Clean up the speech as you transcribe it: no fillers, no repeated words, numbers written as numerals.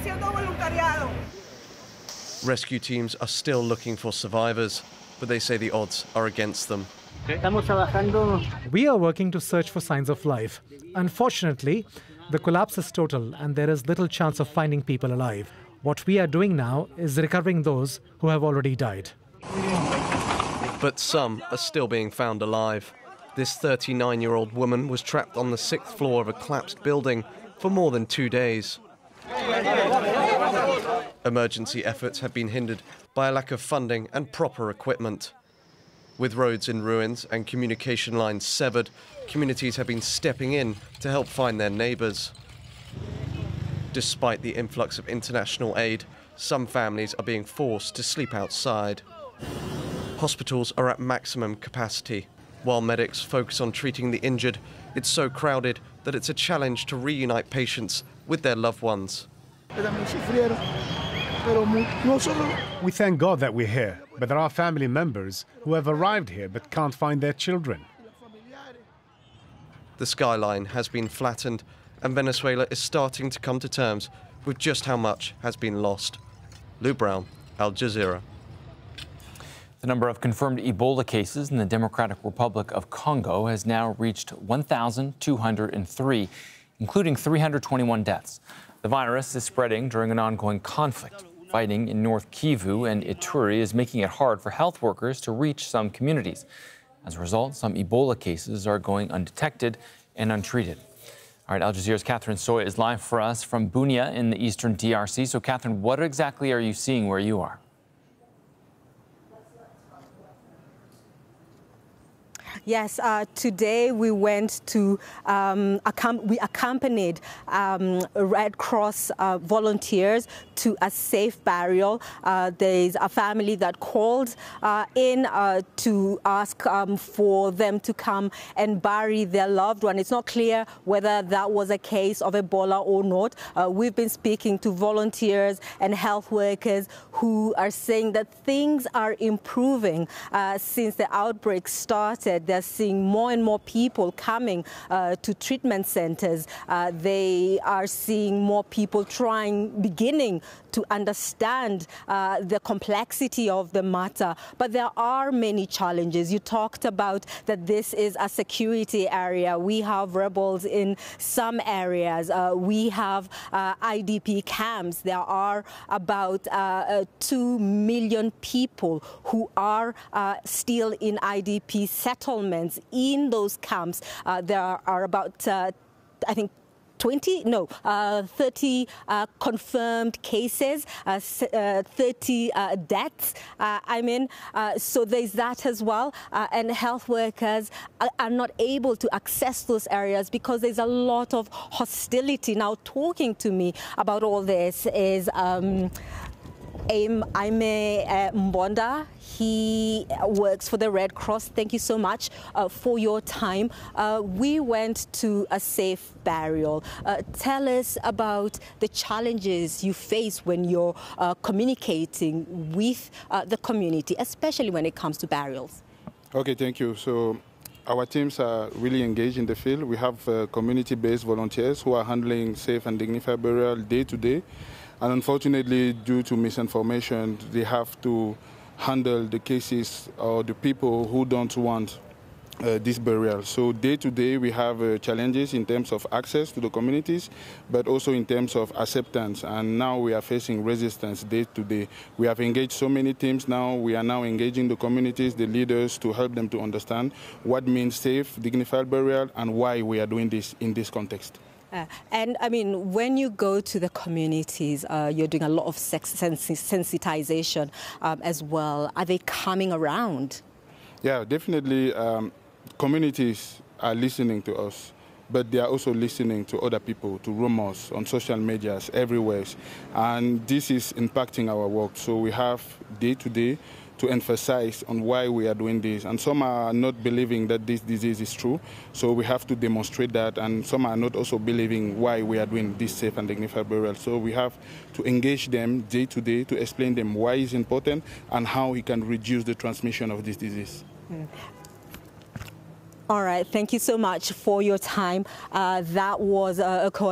Rescue teams are still looking for survivors, but they say the odds are against them. We are working to search for signs of life. Unfortunately, the collapse is total and there is little chance of finding people alive. What we are doing now is recovering those who have already died. But some are still being found alive. This 39-year-old woman was trapped on the 6th floor of a collapsed building for more than 2 days. Emergency efforts have been hindered by a lack of funding and proper equipment. With roads in ruins and communication lines severed, communities have been stepping in to help find their neighbours. Despite the influx of international aid, some families are being forced to sleep outside. Hospitals are at maximum capacity. While medics focus on treating the injured, it's so crowded that it's a challenge to reunite patients with their loved ones. We thank God that we're here, but there are family members who have arrived here but can't find their children. The skyline has been flattened, and Venezuela is starting to come to terms with just how much has been lost. Lou Brown, Al Jazeera. The number of confirmed Ebola cases in the Democratic Republic of Congo has now reached 1,203, including 321 deaths. The virus is spreading during an ongoing conflict. Fighting in North Kivu and Ituri is making it hard for health workers to reach some communities. As a result, some Ebola cases are going undetected and untreated. All right, Al Jazeera's Catherine Soy is live for us from Bunia in the eastern DRC. So, Catherine, what exactly are you seeing where you are? Yes, today we went to, we accompanied Red Cross volunteers to a safe burial. There's a family that called in to ask for them to come and bury their loved one. It's not clear whether that was a case of Ebola or not. We've been speaking to volunteers and health workers who are saying that things are improving since the outbreak started. They're seeing more and more people coming to treatment centers. They are seeing more people beginning to understand the complexity of the matter. But there are many challenges. You talked about that this is a security area. We have rebels in some areas. We have IDP camps. There are about 2 million people who are still in IDP settlements. In those camps, there are about, I think, 30 confirmed cases, 30 deaths. So there's that as well. And health workers are not able to access those areas because there's a lot of hostility. Now, talking to me about all this is Aime Mbonda. He works for the Red Cross. Thank you so much for your time. We went to a safe burial. Tell us about the challenges you face when you're communicating with the community, especially when it comes to burials. Okay, thank you. So our teams are really engaged in the field. We have community-based volunteers who are handling safe and dignified burial day to day. And unfortunately, due to misinformation, they have to handle the cases or the people who don't want this burial. So day to day, we have challenges in terms of access to the communities, but also in terms of acceptance. And now we are facing resistance day to day. We have engaged so many teams now. We are now engaging the communities, the leaders, to help them to understand what means safe, dignified burial and why we are doing this in this context. And I mean, when you go to the communities, you're doing a lot of sensitization as well. Are they coming around? Yeah, definitely. Communities are listening to us, but they are also listening to other people, to rumors on social medias, everywhere. And this is impacting our work. So we have day to day to emphasize on why we are doing this. And some are not believing that this disease is true, so we have to demonstrate that. And some are not also believing why we are doing this safe and dignified burial. So we have to engage them day to day to explain them why it's important and how we can reduce the transmission of this disease. All right, thank you so much for your time. That was a